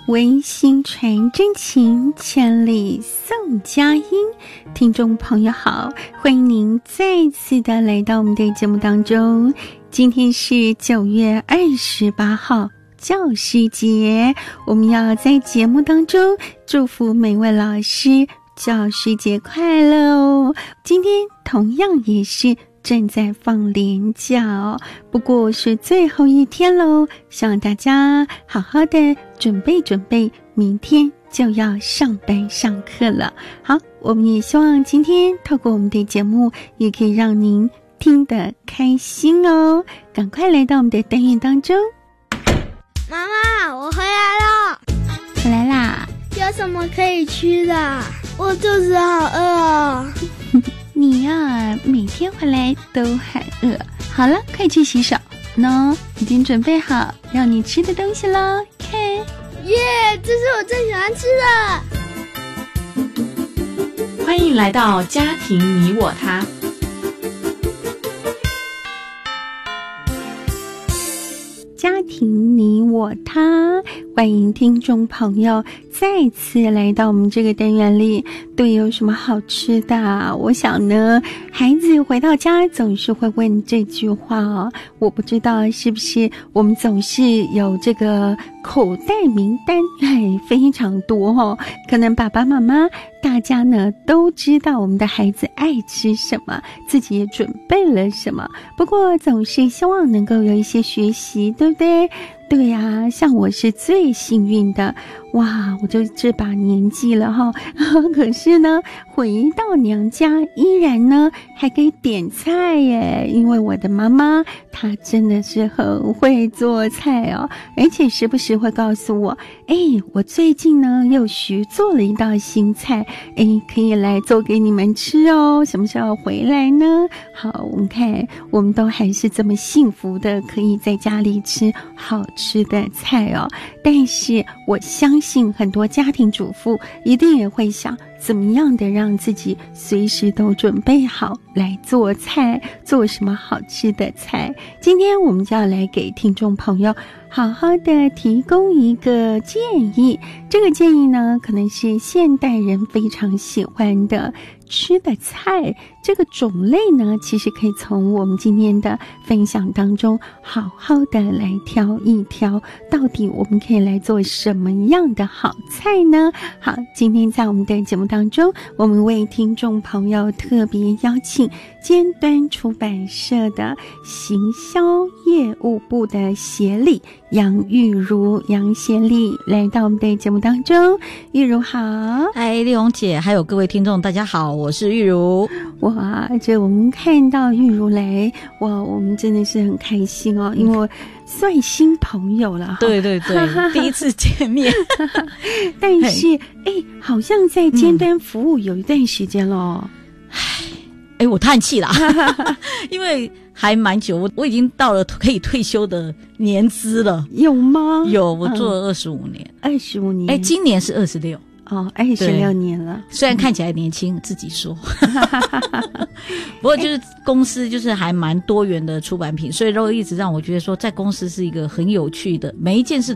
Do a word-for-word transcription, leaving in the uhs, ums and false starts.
微信传真情，千里送佳音。听众朋友好，欢迎您再次的来到我们的节目当中。今天是九月二十八号，教师节，我们要在节目当中祝福每位老师教师节快乐哦。今天同样也是正在放连假哦，不过是最后一天咯，希望大家好好的准备准备，明天就要上班上课了。好，我们也希望今天透过我们的节目也可以让您听得开心哦。赶快来到我们的单元当中。 妈妈，我回来了。 回来啦？ 有什么可以吃的？我肚子好饿哦。 你呀，每天回来都很饿。好了，快去洗手。喏，已经准备好让你吃的东西了。看， 耶，这是我最喜欢吃的。欢迎来到家庭你我他。 家庭你我他，欢迎听众朋友再次来到我们这个单元里。对，有什么好吃的？我想呢，孩子回到家总是会问这句话哦。我不知道是不是我们总是有这个口袋名单，哎，非常多哦。可能爸爸妈妈大家呢都知道我们的孩子爱吃什么，自己也准备了什么。不过总是希望能够有一些学习，对不对？对呀，像我是最幸运的，哇，我就这把年纪了哈，可是呢，回到娘家依然呢还可以点菜耶，因为我的妈妈她真的是很会做菜哦，而且时不时会告诉我，哎，我最近呢又学做了一道新菜，哎，可以来做给你们吃哦，什么时候回来呢？好，我们看，我们都还是这么幸福的，可以在家里吃好吃的菜哦。但是我相信很多家庭主妇一定也会想，怎么样的让自己随时都准备好来做菜，做什么好吃的菜。今天我们就要来给听众朋友好好的提供一个建议，这个建议呢，可能是现代人非常喜欢的吃的菜，这个种类呢，其实可以从我们今天的分享当中好好的来挑一挑，到底我们可以来做什么样的好菜呢？好，今天在我们的节目当中，我们为听众朋友特别邀请尖端出版社的行销业务部的协理杨玉如杨协理来到我们的节目当中。玉如好。 嗨，丽红姐，还有各位听众大家好，我是玉如。 哇，这我们看到玉如来，哇，我们真的是很开心哦，因为算新朋友了。 对对对，第一次见面。 但是哎，好像在尖端服务有一段时间了。 唉、嗯，哎，我叹气啦，因为还蛮久，我我已经到了可以退休的年资了。 有吗？有， 我做了二十五年。 二十五年？ 哎，今年是二十六。 哦，二十六年了。 虽然看起来年轻，嗯、自己说。不过就是公司就是还蛮多元的出版品，所以都一直让我觉得说，在公司是一个很有趣的，每一件事